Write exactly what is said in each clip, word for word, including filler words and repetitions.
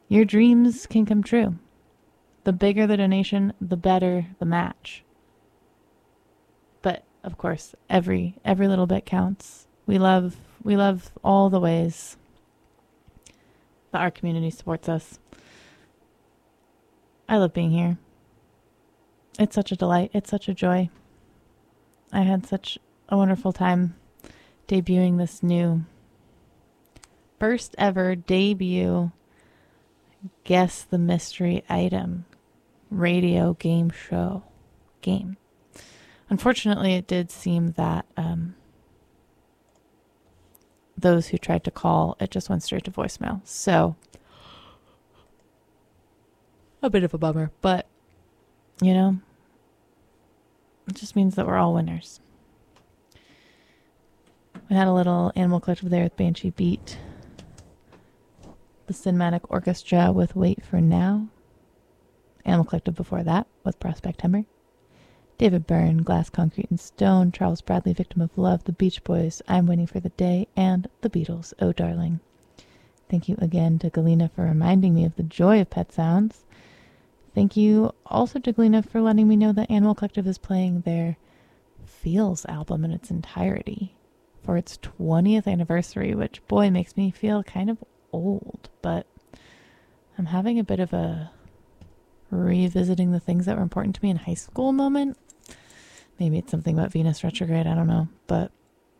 your dreams can come true. The bigger the donation, the better the match. But of course, every every little bit counts. We love we love all the ways that our community supports us. I love being here. It's such a delight. It's such a joy. I had such a wonderful time debuting this new first ever debut Guess the Mystery Item radio game show game. Unfortunately, it did seem that um, those who tried to call, it just went straight to voicemail. So, a bit of a bummer, but, you know, it just means that we're all winners. We had a little Animal Collective there with Banshee Beat. The Cinematic Orchestra with Wait for Now. Animal Collective before that with Prospect Hammer. David Byrne, Glass, Concrete, and Stone. Charles Bradley, Victim of Love. The Beach Boys, I'm Waiting for the Day. And The Beatles, Oh Darling. Thank you again to Galena for reminding me of the joy of Pet Sounds. Thank you also to Galena for letting me know that Animal Collective is playing their Feels album in its entirety for its twentieth anniversary, which, boy, makes me feel kind of old. But I'm having a bit of a revisiting the things that were important to me in high school moment. Maybe it's something about Venus retrograde, I don't know. But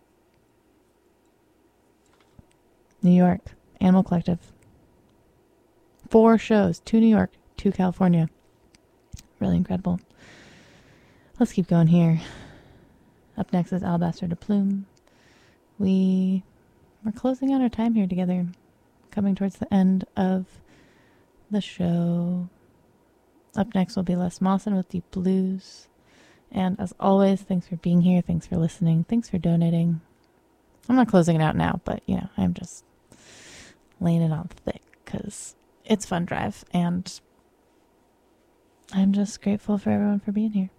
New York, Animal Collective. Four shows, two New York, two California. Really incredible. Let's keep going here. Up next is Alabaster de Plume. We, we're closing out our time here together. Coming towards the end of the show. Up next will be Les Mawson with Deep Blues. And as always, thanks for being here. Thanks for listening. Thanks for donating. I'm not closing it out now, but, you know, I'm just laying it on thick because it's Fun Drive. And I'm just grateful for everyone for being here.